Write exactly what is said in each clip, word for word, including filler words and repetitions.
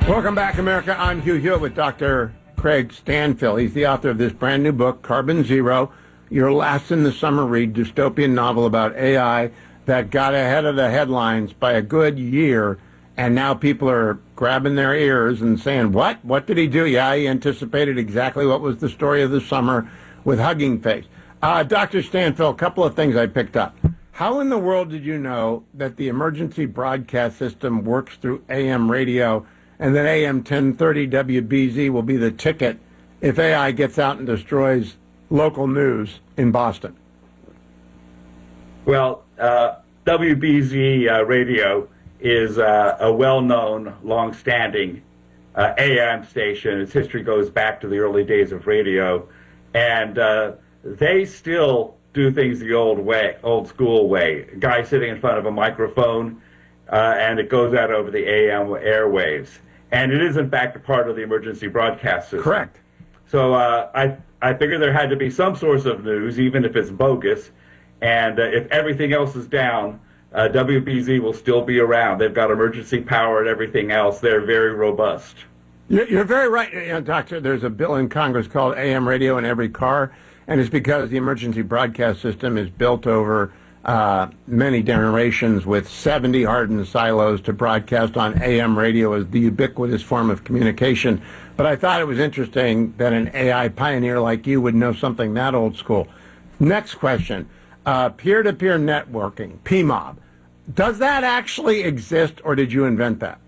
Welcome back, America. I'm Hugh Hewitt with Doctor Craig Stanfill. He's the author of this brand new book, Carbon Zero, your last in the summer read dystopian novel about A I that got ahead of the headlines by a good year, and now people are grabbing their ears and saying, what? What did he do? Yeah, he anticipated exactly what was the story of the summer with Hugging Face. Uh, Doctor Stanfill, a couple of things I picked up. How in the world did you know that the emergency broadcast system works through A M radio and that A M ten thirty W B Z will be the ticket if A I gets out and destroys local news in Boston? Well, uh, W B Z uh, radio is uh, a well-known, long-standing uh, A M station. Its history goes back to the early days of radio, and uh, they still do things the old way, old school way. A guy sitting in front of a microphone, uh, and it goes out over the A M airwaves. And it is, in fact, a part of the emergency broadcast system. Correct. So uh, I, I figured there had to be some source of news, even if it's bogus. And uh, if everything else is down, uh, W B Z will still be around. They've got emergency power and everything else. They're very robust. You're, you're very right, you know, Doctor. There's a bill in Congress called A M radio in every car, and it's because the emergency broadcast system is built over uh, many generations with seventy hardened silos to broadcast on A M radio as the ubiquitous form of communication. But I thought it was interesting that an A I pioneer like you would know something that old school. Next question. Uh, peer-to-peer networking, P M O B. Does that actually exist, or did you invent that?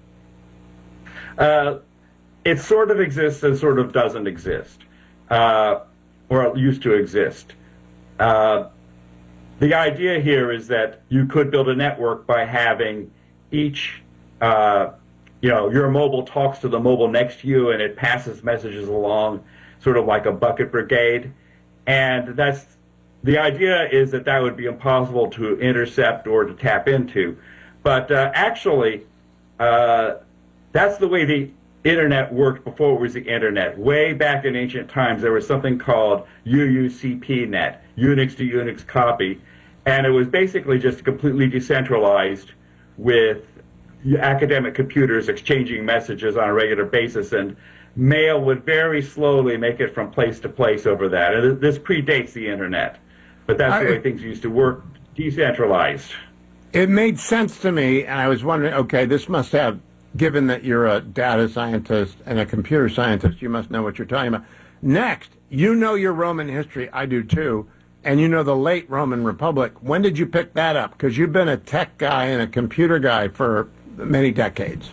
Uh, it sort of exists and sort of doesn't exist, uh, or it used to exist. Uh, the idea here is that you could build a network by having each, uh, you know, your mobile talks to the mobile next to you, and it passes messages along, sort of like a bucket brigade. And that's the idea is that that would be impossible to intercept or to tap into. But uh, actually, uh, that's the way the internet worked before it was the internet. Way back in ancient times, there was something called U U C P net, Unix to Unix copy, and it was basically just completely decentralized with academic computers exchanging messages on a regular basis, and mail would very slowly make it from place to place over that. And this predates the internet, but that's I, the way things used to work, decentralized. It made sense to me, and I was wondering, okay, this must have, given that you're a data scientist and a computer scientist, you must know what you're talking about. Next, you know your Roman history, I do too, and you know the late Roman Republic. When did you pick that up? Because you've been a tech guy and a computer guy for many decades.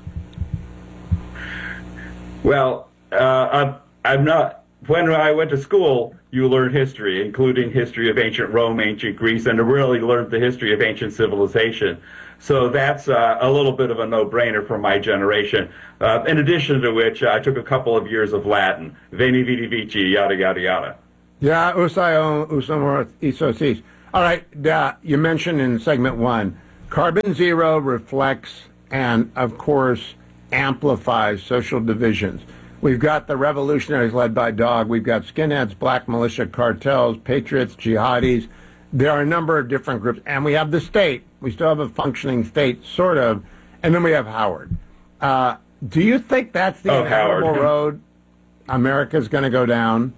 Well, uh, I'm, I'm not, when I went to school, you learned history, including history of ancient Rome, ancient Greece, and really learned the history of ancient civilization. So that's uh, a little bit of a no-brainer for my generation. Uh, in addition to which, I took a couple of years of Latin. Veni, vidi, vici, yada, yada, yada. Yeah, usai usam isosis. All right, uh, you mentioned in segment one, Carbon Zero reflects and, of course, amplifies social divisions. We've got the revolutionaries led by Dog. We've got skinheads, black militia, cartels, patriots, jihadis. There are a number of different groups. And we have the state. We still have a functioning state, sort of. And then we have Howard. Uh, do you think that's the oh, inevitable Howard. road America's going to go down?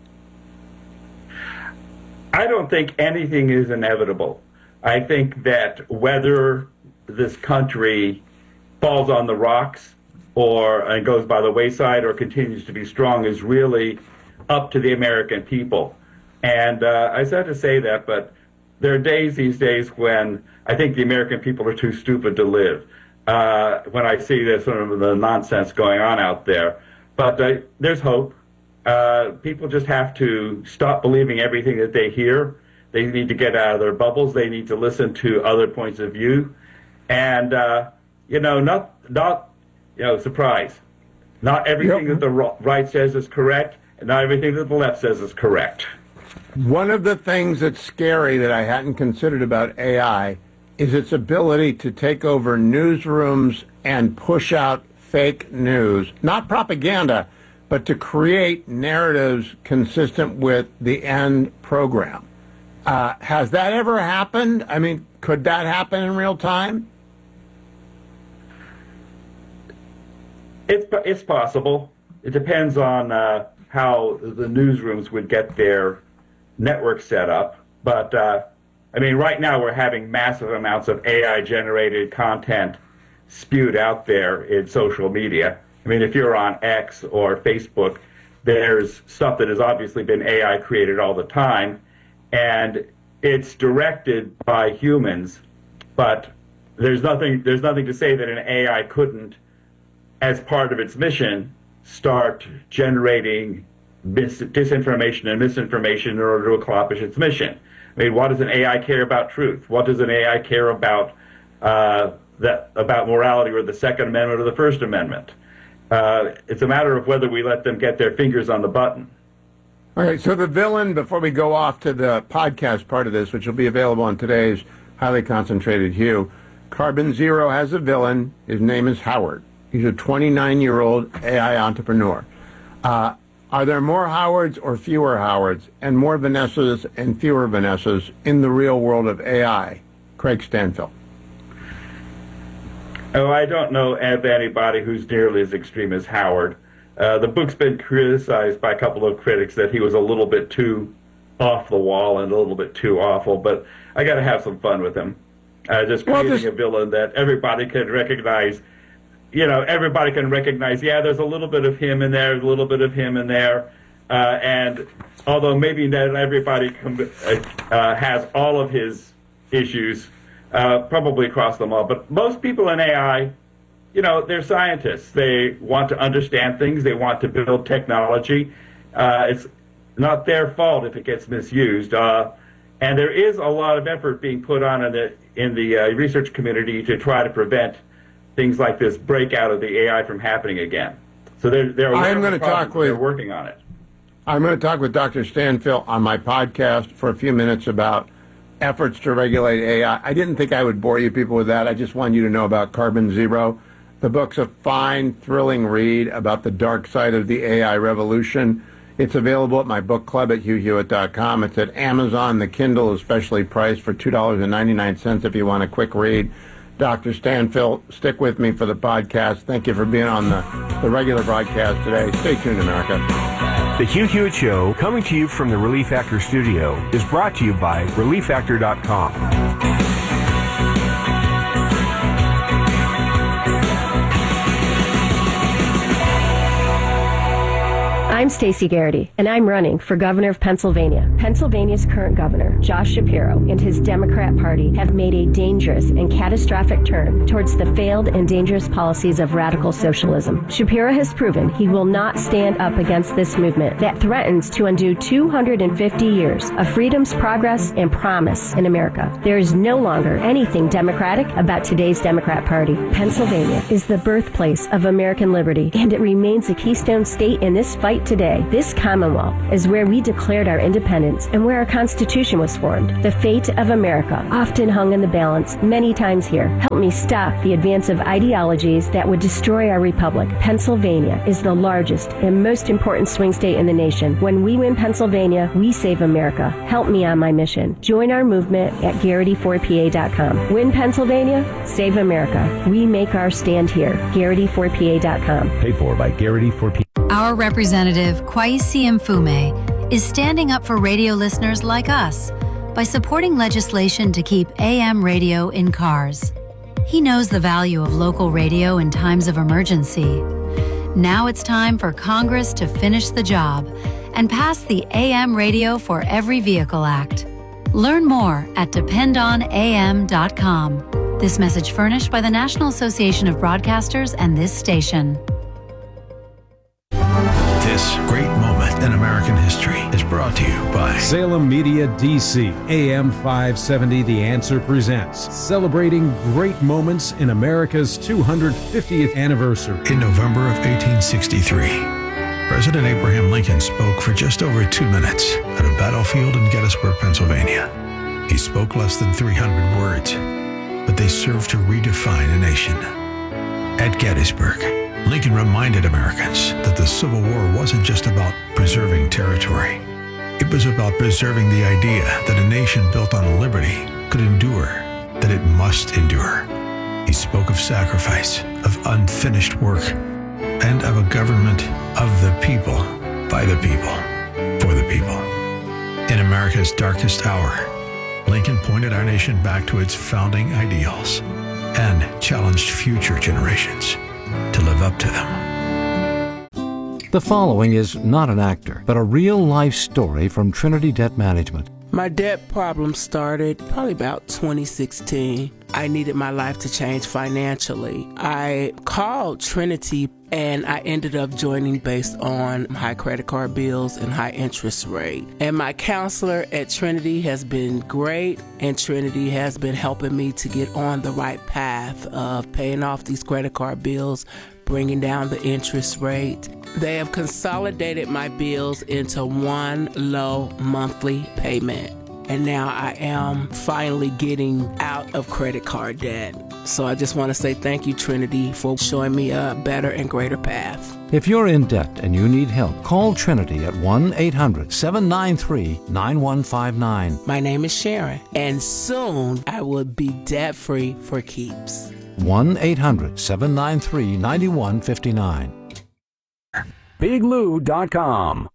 I don't think anything is inevitable. I think that whether this country falls on the rocks or and goes by the wayside or continues to be strong is really up to the American people. And uh, I sad to say that, but there are days these days when I think the American people are too stupid to live. Uh, when I see this sort of the nonsense going on out there, but uh, there's hope. Uh, people just have to stop believing everything that they hear. They need to get out of their bubbles. They need to listen to other points of view, and uh, you know, not not you know, surprise. Not everything Yep. that the right says is correct, and not everything that the left says is correct. One of the things that's scary that I hadn't considered about A I is its ability to take over newsrooms and push out fake news, not propaganda, but to create narratives consistent with the end program. Uh, has that ever happened? I mean, could that happen in real time? it's it's possible. It depends on uh, how the newsrooms would get their network set up. But uh, I mean, right now we're having massive amounts of A I-generated content spewed out there in social media. I mean, if you're on X or Facebook, there's stuff that has obviously been A I created all the time, and it's directed by humans, but there's nothing there's nothing to say that an A I couldn't, as part of its mission, start generating mis- disinformation and misinformation in order to accomplish its mission. I mean, what does an A I care about truth? What does an A I care about uh, that about morality or the Second Amendment or the First Amendment? Uh, it's a matter of whether we let them get their fingers on the button. All right, so the villain, before we go off to the podcast part of this, which will be available on today's Highly Concentrated Hue, Carbon Zero has a villain. His name is Howard. He's a twenty-nine-year-old A I entrepreneur. Uh, are there more Howards or fewer Howards, and more Vanessas and fewer Vanessas in the real world of A I? Craig Stanfill. Oh, I don't know of anybody who's nearly as extreme as Howard. Uh, the book's been criticized by a couple of critics that he was a little bit too off the wall and a little bit too awful, but I got to have some fun with him. Uh, just creating well, this... a villain that everybody can recognize. You know, everybody can recognize, yeah, there's a little bit of him in there, a little bit of him in there. Uh, and although maybe not everybody com- uh, has all of his issues, uh, probably across them all, but most people in A I, you know, they're scientists. They want to understand things. They want to build technology. Uh, it's not their fault if it gets misused. Uh, and there is a lot of effort being put on in the, in the uh, research community to try to prevent things like this breakout of the A I from happening again. So they're, they're, I'm going to talk with, they're working on it. I'm going to talk with Doctor Stanfill on my podcast for a few minutes about efforts to regulate A I. I didn't think I would bore you people with that. I just wanted you to know about Carbon Zero. The book's a fine, thrilling read about the dark side of the A I revolution. It's available at my book club at hugh hewitt dot com. It's at Amazon. The Kindle is specially priced for two dollars and ninety-nine cents if you want a quick read. Doctor Stanfill, stick with me for the podcast. Thank you for being on the, the regular broadcast today. Stay tuned, America. The Hugh Hewitt Show, coming to you from the Relief Factor studio, is brought to you by relief factor dot com. I'm Stacey Garrity, and I'm running for governor of Pennsylvania. Pennsylvania's current governor, Josh Shapiro, and his Democrat Party have made a dangerous and catastrophic turn towards the failed and dangerous policies of radical socialism. Shapiro has proven he will not stand up against this movement that threatens to undo two hundred fifty years of freedom's progress and promise in America. There is no longer anything democratic about today's Democrat Party. Pennsylvania is the birthplace of American liberty, and it remains a keystone state in this fight today. This Commonwealth is where we declared our independence and where our Constitution was formed. The fate of America often hung in the balance many times here. Help me stop the advance of ideologies that would destroy our republic. Pennsylvania is the largest and most important swing state in the nation. When we win Pennsylvania, we save America. Help me on my mission. Join our movement at garrity four p a dot com. Win Pennsylvania, save America. We make our stand here. garrity four p a dot com. Paid for by Garrity four P A. Our representative, Kwesi Mfume, is standing up for radio listeners like us by supporting legislation to keep A M radio in cars. He knows the value of local radio in times of emergency. Now it's time for Congress to finish the job and pass the A M Radio for Every Vehicle Act. Learn more at depend on a m dot com. This message furnished by the National Association of Broadcasters and this station. This great moment in American history is brought to you by Salem Media D C. A M five seventy The Answer presents Celebrating Great Moments in America's two hundred fiftieth Anniversary. In November of eighteen sixty-three, President Abraham Lincoln spoke for just over two minutes at a battlefield in Gettysburg, Pennsylvania. He spoke less than three hundred words, but they served to redefine a nation. At Gettysburg, Lincoln reminded Americans that the Civil War wasn't just about preserving territory. It was about preserving the idea that a nation built on liberty could endure, that it must endure. He spoke of sacrifice, of unfinished work, and of a government of the people, by the people, for the people. In America's darkest hour, Lincoln pointed our nation back to its founding ideals and challenged future generations to live up to them. The following is not an actor, but a real-life story from Trinity Debt Management. My debt problem started probably about twenty sixteen. I needed my life to change financially. I called Trinity and I ended up joining based on high credit card bills and high interest rate. And my counselor at Trinity has been great, and Trinity has been helping me to get on the right path of paying off these credit card bills, bringing down the interest rate. They have consolidated my bills into one low monthly payment. And now I am finally getting out of credit card debt. So I just want to say thank you, Trinity, for showing me a better and greater path. If you're in debt and you need help, call Trinity at one eight hundred seven nine three nine one five nine. My name is Sharon, and soon I will be debt-free for keeps. one eight hundred seven nine three nine one five nine. big lou dot com